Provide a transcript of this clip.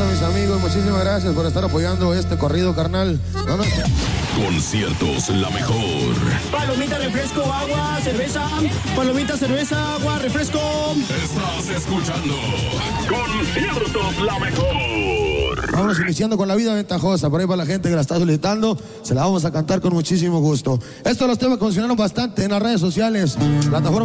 mis amigos. Muchísimas gracias por estar apoyando este corrido, carnal. No. Conciertos La Mejor. Palomita, refresco, agua, cerveza. Palomita, cerveza, agua, refresco. Estás escuchando Conciertos La Mejor. Vamos iniciando con La Vida Ventajosa. Por ahí para la gente que la está solicitando, se la vamos a cantar con muchísimo gusto. Estos los temas que funcionaron bastante en las redes sociales, plataformas